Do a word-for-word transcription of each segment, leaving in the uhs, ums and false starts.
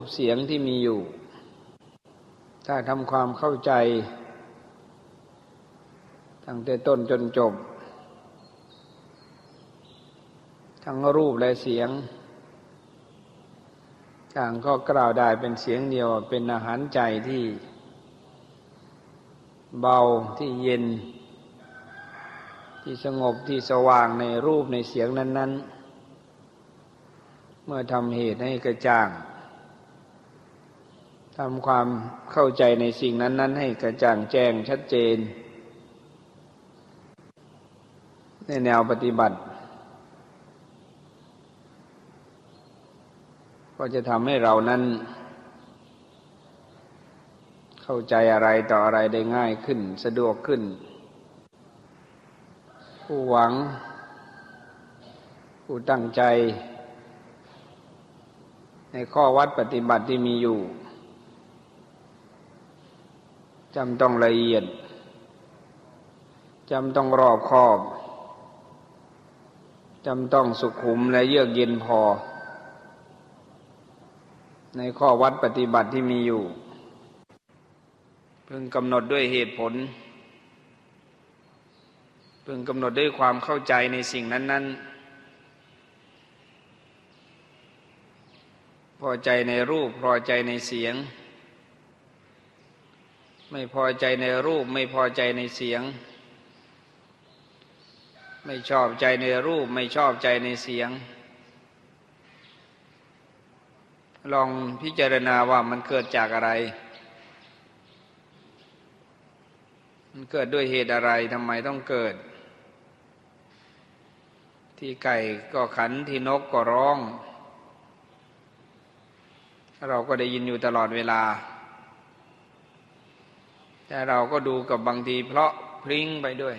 เสียงที่มีอยู่ถ้าทำความเข้าใจตั้งแต่ต้นจนจบทั้งรูปและเสียงต่างก็กล่าวได้เป็นเสียงเดียวเป็นอาหารใจที่เบาที่เย็นที่สงบที่สว่างในรูปในเสียงนั้นๆเมื่อทำเหตุให้กระจ่างทำความเข้าใจในสิ่งนั้นๆให้กระจ่างแจ้งชัดเจนในแนวปฏิบัติก็จะทำให้เรานั้นเข้าใจอะไรต่ออะไรได้ง่ายขึ้นสะดวกขึ้นผู้หวังผู้ตั้งใจในข้อวัดปฏิบัติที่มีอยู่จำต้องละเอียดจำต้องรอบคอบจำต้องสุขุมและเยือกเย็นพอในข้อวัดปฏิบัติที่มีอยู่พึงกำหนดด้วยเหตุผลพึงกำหนดด้วยความเข้าใจในสิ่งนั้นๆพอใจในรูปพอใจในเสียงไม่พอใจในรูปไม่พอใจในเสียงไม่ชอบใจในรูปไม่ชอบใจในเสียงลองพิจารณาว่ามันเกิดจากอะไรมันเกิดด้วยเหตุอะไรทำไมต้องเกิดที่ไก่ก็ขันที่นกก็ร้องเราก็ได้ยินอยู่ตลอดเวลาแต่เราก็ดูกับบางทีเพราะพลิ้งไปด้วย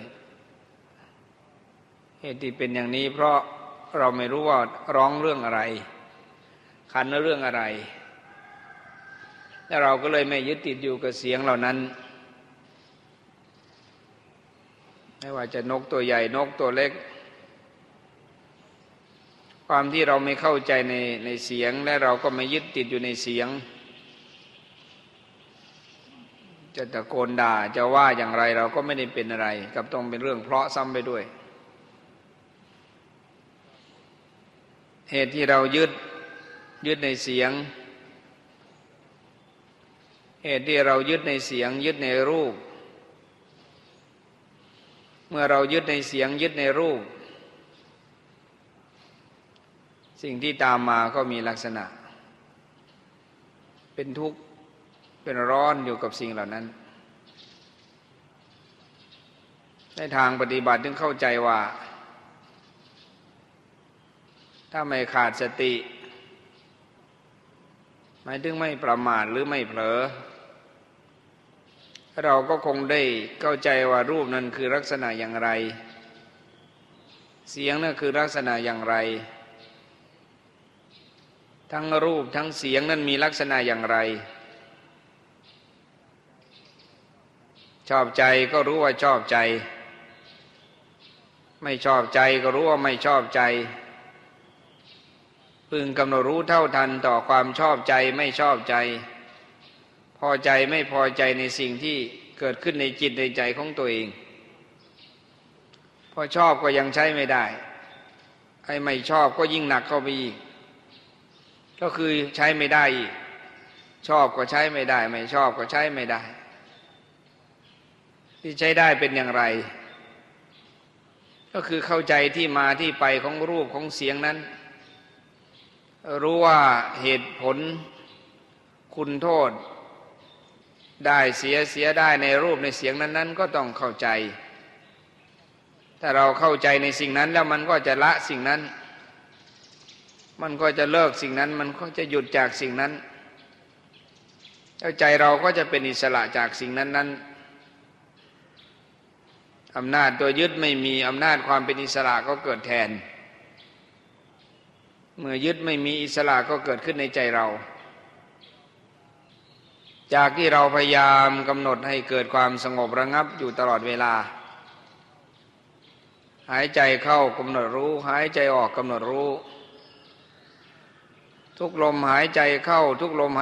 เหตุที่เป็นอย่างนี้เพราะเราไม่รู้ว่าร้องเรื่องอะไรขันเรื่องอะไรและเราก็เลยไม่ยึดติดอยู่กับเสียงเหล่านั้นไม่ว่าจะนกตัวใหญ่นกตัวเล็กความที่เราไม่เข้าใจในในเสียงและเราก็ไม่ยึดติดอยู่ในเสียงจะตะโกนด่าจะว่าอย่างไรเราก็ไม่ได้เป็นอะไรกับต้องเป็นเรื่องเพราะซ้ำไปด้วยเหตุที่เรายึดยึดในเสียงเหตุที่เรายึดในเสียงยึดในรูปเมื่อเรายึดในเสียงยึดในรูปสิ่งที่ตามมาก็มีลักษณะเป็นทุกข์เป็นร้อนอยู่กับสิ่งเหล่านั้นในทางปฏิบัติถึงเข้าใจว่าถ้าไม่ขาดสติหมายถึงไม่ประมาทหรือไม่เผลอเราก็คงได้เข้าใจว่ารูปนั้นคือลักษณะอย่างไรเสียงนั้นคือลักษณะอย่างไรทั้งรูปทั้งเสียงนั้นมีลักษณะอย่างไรชอบใจก็รู้ว่าชอบใจไม่ชอบใจก็รู้ว่าไม่ชอบใจพึงกำหนดรู้เท่าทันต่อความชอบใจไม่ชอบใจพอใจไม่พอใจในสิ่งที่เกิดขึ้นในจิตในใจของตัวเองพอชอบก็ยังใช้ไม่ได้ไอ้ไม่ชอบก็ยิ่งหนักเข้าไปอีกก็คือใช้ไม่ได้อีกชอบก็ใช้ไม่ได้ไม่ชอบก็ใช้ไม่ได้ที่ใช้ได้เป็นอย่างไรก็คือเข้าใจที่มาที่ไปของรูปของเสียงนั้นรู้ว่าเหตุผลคุณโทษได้เสียเสียได้ในรูปในเสียงนั้นๆก็ต้องเข้าใจถ้าเราเข้าใจในสิ่งนั้นแล้วมันก็จะละสิ่งนั้นมันก็จะเลิกสิ่งนั้นมันก็จะหยุดจากสิ่งนั้นใจเราก็จะเป็นอิสระจากสิ่งนั้นๆอำนาจตัวยึดไม่มีอำนาจความเป็นอิสระก็เกิดแทนเมื่อยึดไม่มีอิสระก็เกิดขึ้นในใจเราจากที่เราพยายามกำหนดให้เกิดความสงบระงับอยู่ตลอดเวลาหายใจเข้ากำหนดรู้หายใจออกกำหนดรู้ทุกลมหายใจเข้าทุกลม